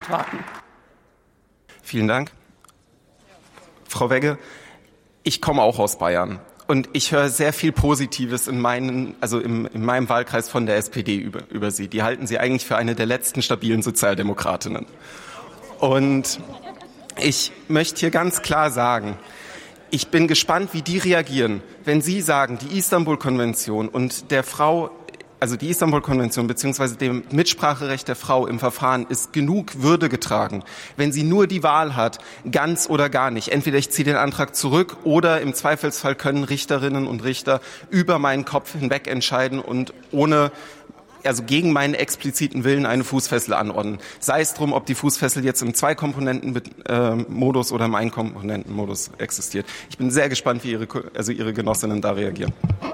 beantworten. Vielen Dank. Frau Wegge, ich komme auch aus Bayern und ich höre sehr viel Positives in meinem Wahlkreis von der SPD über Sie. Die halten Sie eigentlich für eine der letzten stabilen Sozialdemokratinnen. Und ich möchte hier ganz klar sagen, ich bin gespannt, wie die reagieren, wenn Sie sagen, die Istanbul-Konvention und die Istanbul-Konvention bzw. dem Mitspracherecht der Frau im Verfahren ist genug Würde getragen, wenn sie nur die Wahl hat, ganz oder gar nicht. Entweder ich ziehe den Antrag zurück oder im Zweifelsfall können Richterinnen und Richter über meinen Kopf hinweg entscheiden und gegen meinen expliziten Willen eine Fußfessel anordnen. Sei es drum, ob die Fußfessel jetzt im Zwei-Komponenten-Modus oder im Ein-Komponenten-Modus existiert. Ich bin sehr gespannt, wie Ihre Genossinnen da reagieren.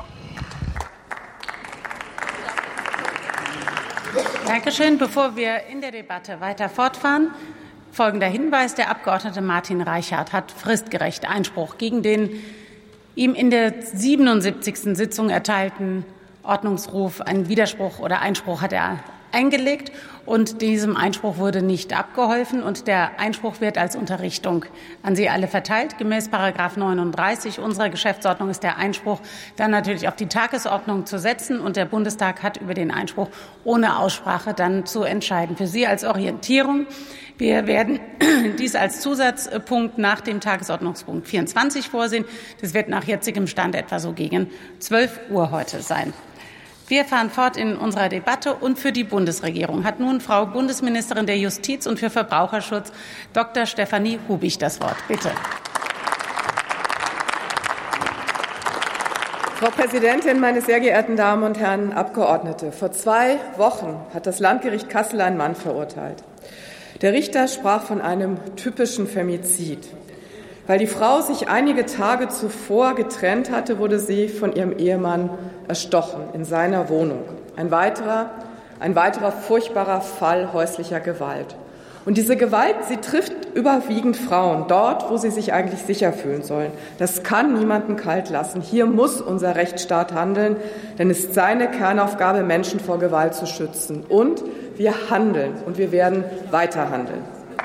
Dankeschön. Bevor wir in der Debatte weiter fortfahren, folgender Hinweis. Der Abgeordnete Martin Reichart hat fristgerecht Einspruch gegen den ihm in der 77. Sitzung erteilten Ordnungsruf, einen Widerspruch oder Einspruch hat er eingelegt und diesem Einspruch wurde nicht abgeholfen und der Einspruch wird als Unterrichtung an Sie alle verteilt. Gemäß § 39 unserer Geschäftsordnung ist der Einspruch dann natürlich auf die Tagesordnung zu setzen und der Bundestag hat über den Einspruch ohne Aussprache dann zu entscheiden. Für Sie als Orientierung: Wir werden dies als Zusatzpunkt nach dem Tagesordnungspunkt 24 vorsehen. Das wird nach jetzigem Stand etwa so gegen 12 Uhr heute sein. Wir fahren fort in unserer Debatte und für die Bundesregierung hat nun Frau Bundesministerin der Justiz und für Verbraucherschutz Dr. Stefanie Hubich das Wort. Bitte. Frau Präsidentin, meine sehr geehrten Damen und Herren Abgeordnete! Vor 2 Wochen hat das Landgericht Kassel einen Mann verurteilt. Der Richter sprach von einem typischen Femizid. Weil die Frau sich einige Tage zuvor getrennt hatte, wurde sie von ihrem Ehemann erstochen in seiner Wohnung. Ein weiterer furchtbarer Fall häuslicher Gewalt. Und diese Gewalt, sie trifft überwiegend Frauen, dort, wo sie sich eigentlich sicher fühlen sollen. Das kann niemanden kalt lassen. Hier muss unser Rechtsstaat handeln, denn es ist seine Kernaufgabe, Menschen vor Gewalt zu schützen. Und wir handeln und wir werden weiter handeln.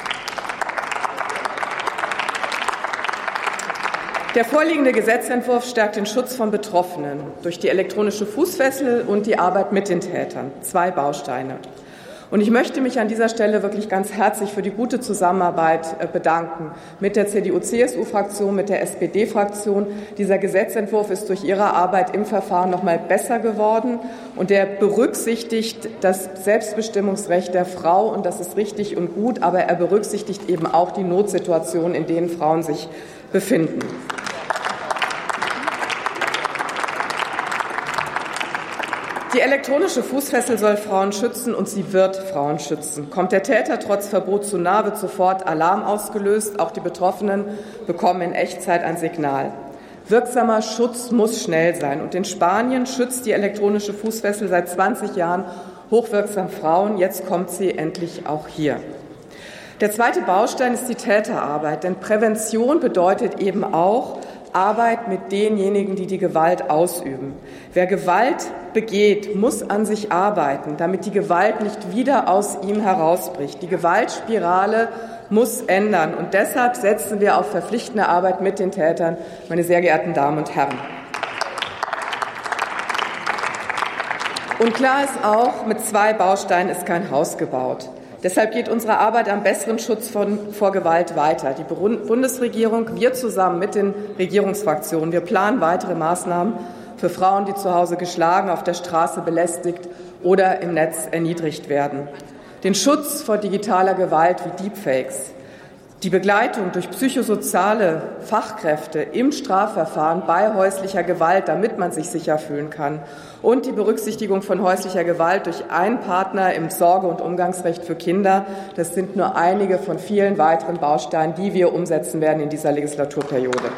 Der vorliegende Gesetzentwurf stärkt den Schutz von Betroffenen durch die elektronische Fußfessel und die Arbeit mit den Tätern. 2 Bausteine. Und ich möchte mich an dieser Stelle wirklich ganz herzlich für die gute Zusammenarbeit bedanken mit der CDU-CSU-Fraktion, mit der SPD-Fraktion. Dieser Gesetzentwurf ist durch Ihre Arbeit im Verfahren noch mal besser geworden und der berücksichtigt das Selbstbestimmungsrecht der Frau und das ist richtig und gut, aber er berücksichtigt eben auch die Notsituationen, in denen Frauen sich befinden. Die elektronische Fußfessel soll Frauen schützen und sie wird Frauen schützen. Kommt der Täter trotz Verbot zu nahe, wird sofort Alarm ausgelöst. Auch die Betroffenen bekommen in Echtzeit ein Signal. Wirksamer Schutz muss schnell sein. Und in Spanien schützt die elektronische Fußfessel seit 20 Jahren hochwirksam Frauen. Jetzt kommt sie endlich auch hier. Der zweite Baustein ist die Täterarbeit. Denn Prävention bedeutet eben auch Arbeit mit denjenigen, die die Gewalt ausüben. Wer Gewalt begeht, muss an sich arbeiten, damit die Gewalt nicht wieder aus ihm herausbricht. Die Gewaltspirale muss ändern. Und deshalb setzen wir auf verpflichtende Arbeit mit den Tätern, meine sehr geehrten Damen und Herren. Und klar ist auch, mit 2 Bausteinen ist kein Haus gebaut. Deshalb geht unsere Arbeit am besseren Schutz vor Gewalt weiter. Die Bundesregierung, wir zusammen mit den Regierungsfraktionen, wir planen weitere Maßnahmen für Frauen, die zu Hause geschlagen, auf der Straße belästigt oder im Netz erniedrigt werden. Den Schutz vor digitaler Gewalt wie Deepfakes, die Begleitung durch psychosoziale Fachkräfte im Strafverfahren bei häuslicher Gewalt, damit man sich sicher fühlen kann, und die Berücksichtigung von häuslicher Gewalt durch einen Partner im Sorge- und Umgangsrecht für Kinder. Das sind nur einige von vielen weiteren Bausteinen, die wir umsetzen werden in dieser Legislaturperiode.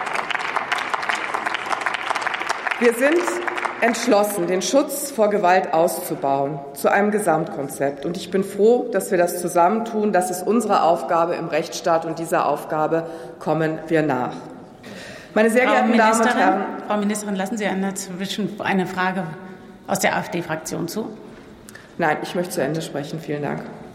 Wir sind entschlossen, den Schutz vor Gewalt auszubauen, zu einem Gesamtkonzept. Und ich bin froh, dass wir das zusammentun. Das ist unsere Aufgabe im Rechtsstaat und dieser Aufgabe kommen wir nach. Meine sehr geehrten Damen und Herren. Frau Ministerin, lassen Sie eine Frage aus der AfD-Fraktion zu? Nein, ich möchte zu Ende sprechen. Vielen Dank.